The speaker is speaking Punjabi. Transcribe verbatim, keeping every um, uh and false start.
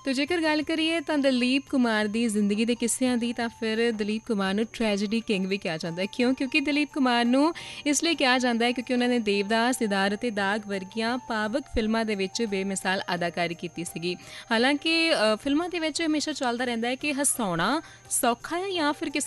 ਤੋ ਜੇਕਰ ਗੱਲ ਕਰੀਏ ਤਾਂ ਦਲੀਪ ਕੁਮਾਰ ਦੀ ਜ਼ਿੰਦਗੀ ਦੇ ਕਿੱਸਿਆਂ ਦੀ, ਤਾਂ ਫਿਰ ਦਲੀਪ ਕੁਮਾਰ ਨੂੰ ਟ੍ਰੈਜਡੀ ਕਿੰਗ ਵੀ ਕਿਹਾ ਜਾਂਦਾ ਹੈ। ਕਿਉਂ? ਕਿਉਂਕਿ ਦਲੀਪ ਕੁਮਾਰ ਨੂੰ ਇਸ ਲਈ ਕਿਹਾ ਜਾਂਦਾ ਹੈ ਕਿਉਂਕਿ ਉਹਨਾਂ ਨੇ ਦੇਵਦਾਸ, ਸਿਦਾਰ ਅਤੇ ਦਾਗ ਵਰਗੀਆਂ ਭਾਵਕ ਫਿਲਮਾਂ ਦੇ ਵਿੱਚ ਬੇਮਿਸਾਲ ਅਦਾਕਾਰੀ ਕੀਤੀ ਸੀਗੀ। ਹਾਲਾਂਕਿ ਫਿਲਮਾਂ ਦੇ ਵਿੱਚ ਹਮੇਸ਼ਾ ਚੱਲਦਾ ਰਹਿੰਦਾ ਹੈ ਕਿ ਹਸਾਉਣਾ ਸੌਖਾ ਹੈ ਜਾਂ ਫਿਰ ਕਿਸੇ